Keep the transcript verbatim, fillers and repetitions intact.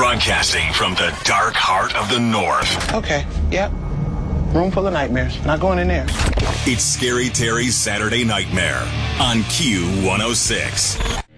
Broadcasting from the dark heart of the North. Okay, yep. Room full of nightmares. Not going in there. It's Scary Terry's Saturday Nightmare on Q one oh six.